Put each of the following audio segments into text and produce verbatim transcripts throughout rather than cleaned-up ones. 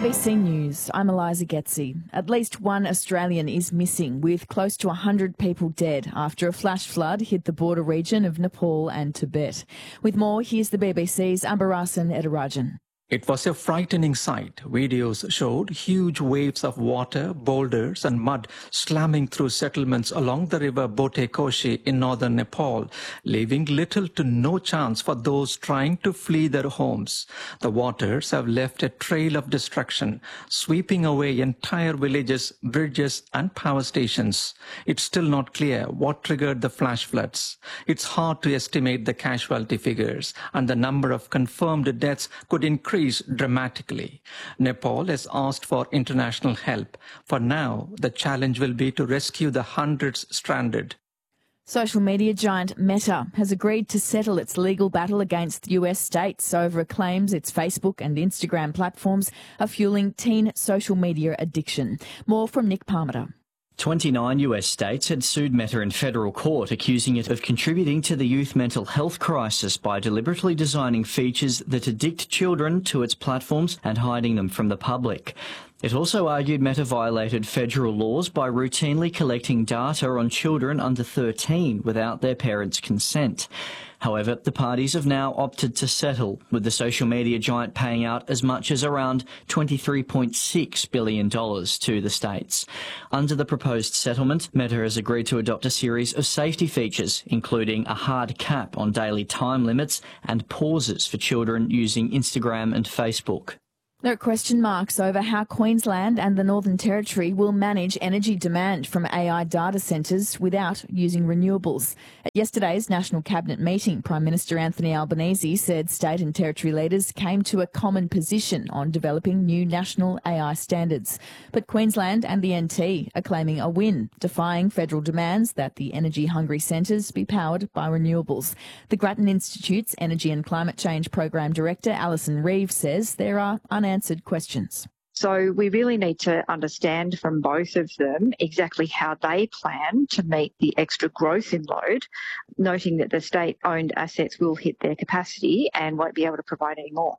B C News, I'm Eliza Getzi. At least one Australian is missing, with close to one hundred people dead after a flash flood hit the border region of Nepal and Tibet. With more, here's the B B C's Ambarasan Edarajan. It was a frightening sight. Videos showed huge waves of water, boulders and mud slamming through settlements along the river Bote Koshi in northern Nepal, leaving little to no chance for those trying to flee their homes. The waters have left a trail of destruction, sweeping away entire villages, bridges and power stations. It's still not clear what triggered the flash floods. It's hard to estimate the casualty figures, and the number of confirmed deaths could increase dramatically. Nepal has asked for international help. For now, the challenge will be to rescue the hundreds stranded. Social media giant Meta has agreed to settle its legal battle against U S states over claims its Facebook and Instagram platforms are fueling teen social media addiction. More from Nick Parmiter. twenty-nine U S states had sued Meta in federal court, accusing it of contributing to the youth mental health crisis by deliberately designing features that addict children to its platforms and hiding them from the public. It also argued Meta violated federal laws by routinely collecting data on children under thirteen without their parents' consent. However, the parties have now opted to settle, with the social media giant paying out as much as around twenty-three point six billion dollars to the states. Under the proposed settlement, Meta has agreed to adopt a series of safety features, including a hard cap on daily time limits and pauses for children using Instagram and Facebook. There are question marks over how Queensland and the Northern Territory will manage energy demand from A I data centres without using renewables. At yesterday's National Cabinet meeting, Prime Minister Anthony Albanese said state and territory leaders came to a common position on developing new national A I standards. But Queensland and the N T are claiming a win, defying federal demands that the energy-hungry centres be powered by renewables. The Grattan Institute's Energy and Climate Change Program Director Alison Reeve says there are unanswered Answered questions. So we really need to understand from both of them exactly how they plan to meet the extra growth in load, noting that the state-owned assets will hit their capacity and won't be able to provide any more.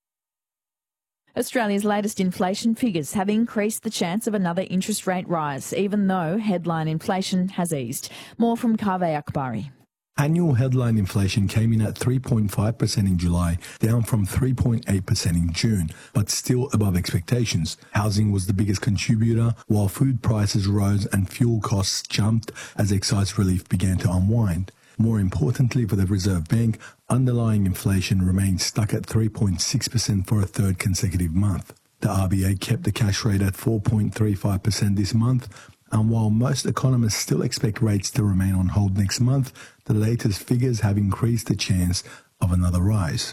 Australia's latest inflation figures have increased the chance of another interest rate rise, even though headline inflation has eased. More from Kaveh Akbari. Annual headline inflation came in at three point five percent in July, down from three point eight percent in June, but still above expectations. Housing was the biggest contributor, while food prices rose and fuel costs jumped as excise relief began to unwind. More importantly for the Reserve Bank, underlying inflation remained stuck at three point six percent for a third consecutive month. The R B A kept the cash rate at four point three five percent this month, and while most economists still expect rates to remain on hold next month, the latest figures have increased the chance of another rise.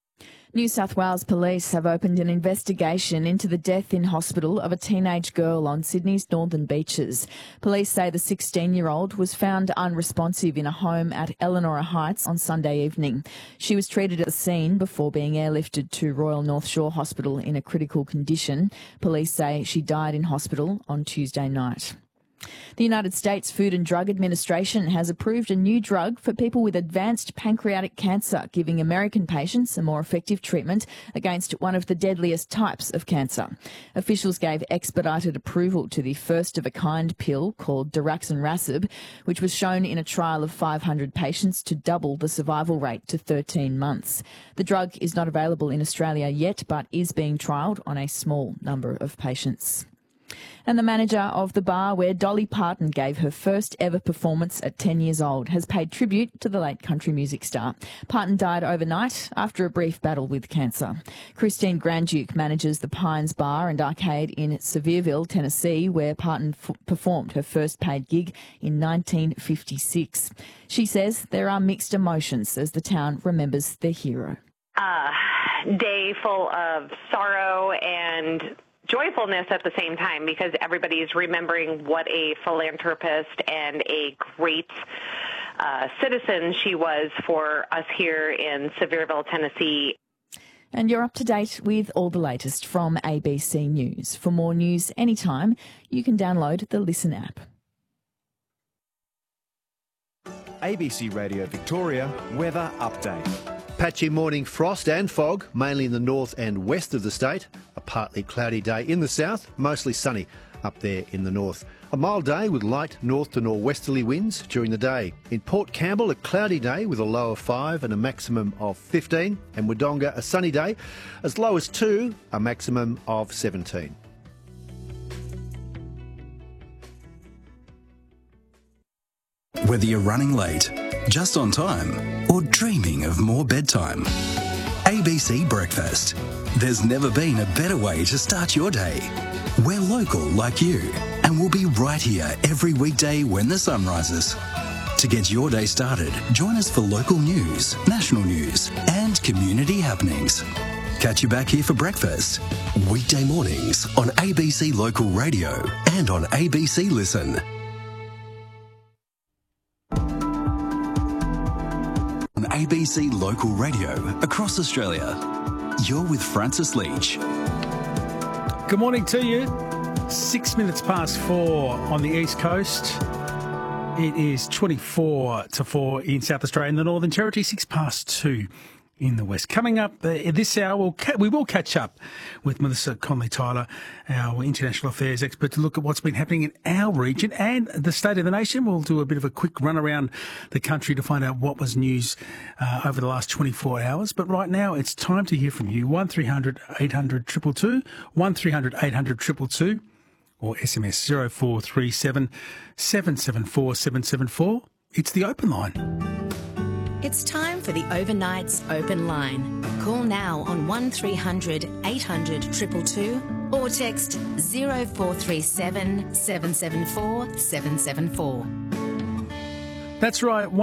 New South Wales Police have opened an investigation into the death in hospital of a teenage girl on Sydney's northern beaches. Police say the sixteen-year-old was found unresponsive in a home at Elanora Heights on Sunday evening. She was treated at the scene before being airlifted to Royal North Shore Hospital in a critical condition. Police say she died in hospital on Tuesday night. The United States Food and Drug Administration has approved a new drug for people with advanced pancreatic cancer, giving American patients a more effective treatment against one of the deadliest types of cancer. Officials gave expedited approval to the first-of-a-kind pill called daraxonrasib, which was shown in a trial of five hundred patients to double the survival rate to thirteen months. The drug is not available in Australia yet, but is being trialled on a small number of patients. And the manager of the bar where Dolly Parton gave her first ever performance at ten years old has paid tribute to the late country music star. Parton died overnight after a brief battle with cancer. Christine Grandduke manages the Pines Bar and Arcade in Sevierville, Tennessee, where Parton f- performed her first paid gig in nineteen fifty-six. She says there are mixed emotions as the town remembers their hero. A day full of sorrow and joyfulness at the same time, because everybody is remembering what a philanthropist and a great uh, citizen she was for us here in Sevierville, Tennessee. And you're up to date with all the latest from A B C News. For more news anytime, you can download the Listen app. A B C Radio Victoria Weather Update. Patchy morning frost and fog, mainly in the north and west of the state. A partly cloudy day in the south, mostly sunny up there in the north. A mild day with light north to northwesterly winds during the day. In Port Campbell, a cloudy day with a low of five and a maximum of fifteen. And Wodonga, a sunny day, as low as two, a maximum of seventeen. Whether you're running late, just on time, or dreaming of more bedtime, A B C Breakfast. There's never been a better way to start your day. We're local like you, and we'll be right here every weekday when the sun rises. To get your day started, join us for local news, national news, and community happenings. Catch you back here for breakfast. Weekday mornings on A B C Local Radio and on A B C Listen. On A B C Local Radio across Australia. You're with Francis Leach. Good morning to you. Six minutes past four on the East Coast. It is twenty-four to four in South Australia and the Northern Territory, six past two in the West. Coming up uh, this hour, we'll ca- we will catch up with Melissa Conley-Tyler, our international affairs expert, to look at what's been happening in our region and the state of the nation. We'll do a bit of a quick run around the country to find out what was news uh, over the last twenty-four hours. But right now, it's time to hear from you. one three hundred eight hundred two two two, one three hundred eight hundred two two two, or S M S zero four three seven seven seven four seven seven four. It's the open line. It's time for the Overnight's Open Line. Call now on one three hundred eight hundred two two two or text zero four three seven seven seven four seven seven four. That's right.